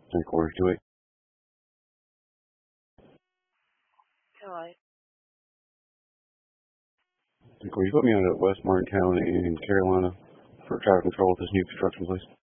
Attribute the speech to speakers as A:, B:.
A: 3/4 to it.
B: Hello.
A: 3/4. You put me out at West Martin County in Carolina for traffic control with this new construction place.